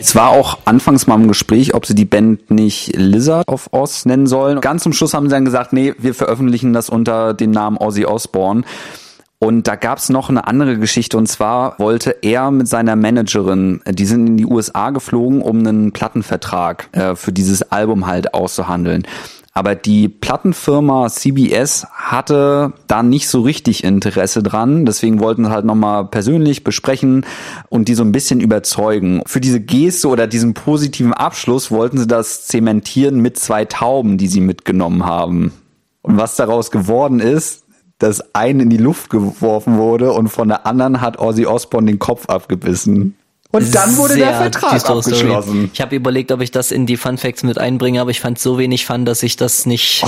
Es war auch anfangs mal im Gespräch, ob sie die Band nicht Lizard of Oz nennen sollen. Ganz zum Schluss haben sie dann gesagt, nee, wir veröffentlichen das unter dem Namen Ozzy Osbourne. Und da gab's noch eine andere Geschichte, und zwar wollte er mit seiner Managerin, die sind in die USA geflogen, um einen Plattenvertrag für dieses Album halt auszuhandeln. Aber die Plattenfirma CBS hatte da nicht so richtig Interesse dran. Deswegen wollten sie halt nochmal persönlich besprechen und die so ein bisschen überzeugen. Für diese Geste oder diesen positiven Abschluss wollten sie das zementieren mit 2 Tauben, die sie mitgenommen haben. Und was daraus geworden ist, dass eine in die Luft geworfen wurde und von der anderen hat Ozzy Osbourne den Kopf abgebissen. Und dann wurde der Vertrag abgeschlossen. Story. Ich habe überlegt, ob ich das in die Fun Facts mit einbringe, aber ich fand so wenig Fun, dass ich das nicht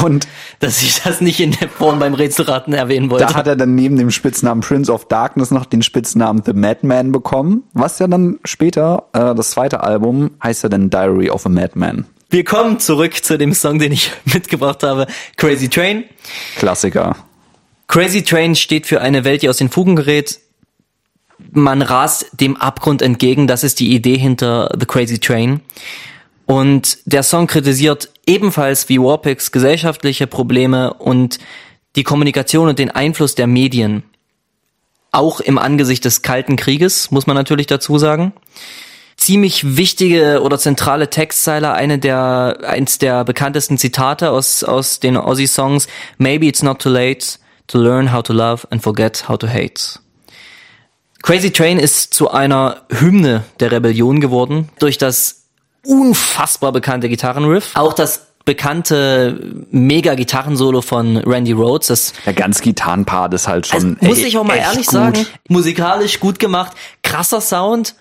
in der Form beim Rätselraten erwähnen wollte. Da hat er dann neben dem Spitznamen Prince of Darkness noch den Spitznamen The Madman bekommen, was ja dann später, das zweite Album, heißt ja dann Diary of a Madman. Wir kommen zurück zu dem Song, den ich mitgebracht habe, Crazy Train. Klassiker. Crazy Train steht für eine Welt, die aus den Fugen gerät. Man rast dem Abgrund entgegen, das ist die Idee hinter The Crazy Train. Und der Song kritisiert ebenfalls wie Warpigs gesellschaftliche Probleme und die Kommunikation und den Einfluss der Medien. Auch im Angesicht des Kalten Krieges, muss man natürlich dazu sagen. Ziemlich wichtige oder zentrale Textzeile, eins der bekanntesten Zitate aus den Ozzy-Songs. Maybe it's not too late to learn how to love and forget how to hate. Crazy Train ist zu einer Hymne der Rebellion geworden durch das unfassbar bekannte Gitarrenriff. Auch das bekannte Mega-Gitarrensolo von Randy Rhoads. Der ganze Gitarrenpart ist halt schon muss ich auch mal ehrlich sagen, musikalisch gut gemacht, krasser Sound,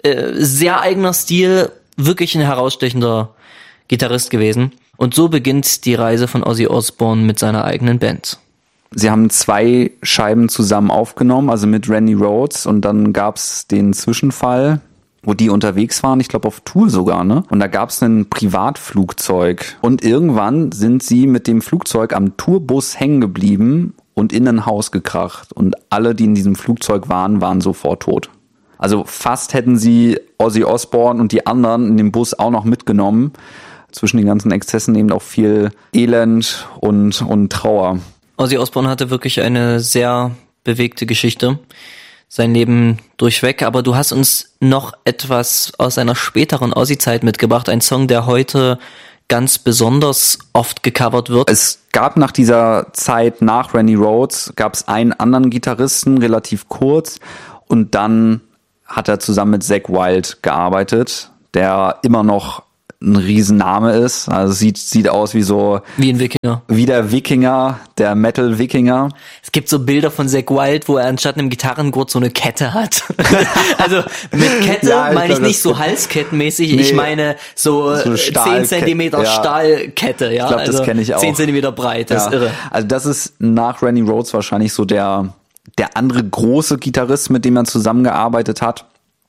sehr eigener Stil, wirklich ein herausstechender Gitarrist gewesen. Und so beginnt die Reise von Ozzy Osbourne mit seiner eigenen Band. Sie haben 2 Scheiben zusammen aufgenommen, also mit Randy Rhoads, und dann gab's den Zwischenfall, wo die unterwegs waren, ich glaube auf Tour sogar, ne? Und da gab's ein Privatflugzeug und irgendwann sind sie mit dem Flugzeug am Tourbus hängen geblieben und in ein Haus gekracht und alle, die in diesem Flugzeug waren sofort tot. Also fast hätten sie Ozzy Osbourne und die anderen in dem Bus auch noch mitgenommen. Zwischen den ganzen Exzessen eben auch viel Elend und Trauer. Ozzy Osbourne hatte wirklich eine sehr bewegte Geschichte, sein Leben durchweg, aber du hast uns noch etwas aus einer späteren Ozzy-Zeit mitgebracht, ein Song, der heute ganz besonders oft gecovert wird. Es gab nach dieser Zeit, nach Randy Rhoads, gab es einen anderen Gitarristen, relativ kurz, und dann hat er zusammen mit Zakk Wylde gearbeitet, der immer noch ein Riesenname ist. Also sieht aus wie ein Wikinger. Wie der Wikinger, der Metal-Wikinger. Es gibt so Bilder von Zakk Wylde, wo er anstatt einem Gitarrengurt so eine Kette hat. Also mit Kette meine ich nicht so halskettenmäßig, nee, ich meine so 10 Zentimeter Stahlkette. Ja? Ich glaube, das kenne ich auch. 10 Zentimeter breit, das ist irre. Also das ist nach Randy Rhoads wahrscheinlich so der andere große Gitarrist, mit dem er zusammengearbeitet hat.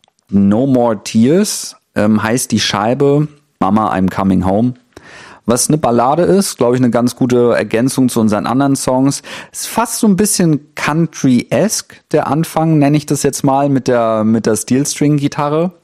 No More Tears heißt die Scheibe. Mama, I'm Coming Home. Was eine Ballade ist, glaube ich, eine ganz gute Ergänzung zu unseren anderen Songs. Ist fast so ein bisschen Country-esque, der Anfang, nenne ich das jetzt mal, mit der Steel-String-Gitarre.